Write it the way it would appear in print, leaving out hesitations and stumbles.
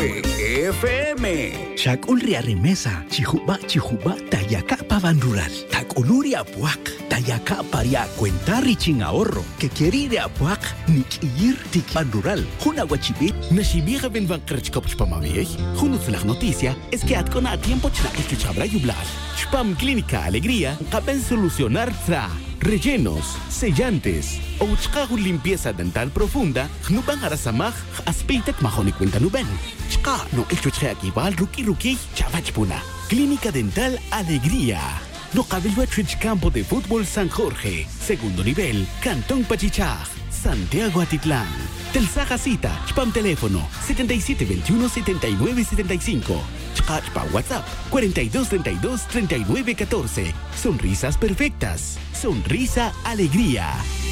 FM. Siak ulria remesa, chihuba tayaka pavanrural. Tak uluria puak, tayaka paria cuenta riching ahorro. Que quiere ir a puak, nikir tik panrural. Juna guachibit. Nashibira ben van kerchkop pamaviej. Junut la noticia es que atkona a tiempo chnakichu chabra yublar. Spam Clínica Alegría, caben solucionar tra. Rellenos, sellantes, o limpieza dental profunda, nuban harasamaj, aspeitet majoni cuenta nuben. Chka, no echuche aquí val ruki, chavachpuna. Clínica Dental Alegría. No cabello campo de fútbol San Jorge, segundo nivel, Cantón Pachichaj, Santiago Atitlán. Telsaja cita, spam teléfono 7721-7975. Chpa WhatsApp 4232-3914. Sonrisas perfectas. Sonrisa Alegría.